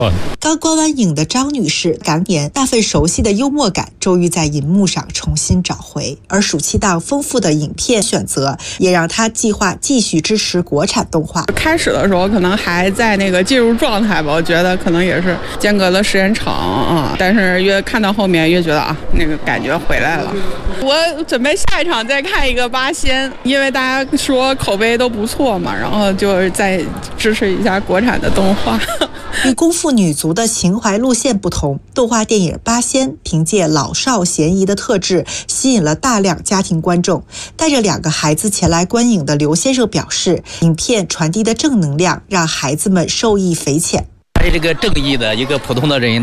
刚观完影的张女士感年那份熟悉的幽默感终于在银幕上重新找回，而暑期档丰富的影片选择也让她计划继续支持国产动画。 开始的时候可能还在那个进入状态吧，我觉得可能也是间隔的时间长啊，但是越看到后面越觉得那个感觉回来了。我准备下一场再看一个《八仙》，因为大家说口碑都不错嘛，然后就是再支持一下国产的动画。 与功夫女足的情怀路线不同，动画电影《八仙》凭借老少咸宜的特质，吸引了大量家庭观众。带着2个孩子前来观影的刘先生表示，影片传递的正能量让孩子们受益匪浅。 这个正义的一个普通的人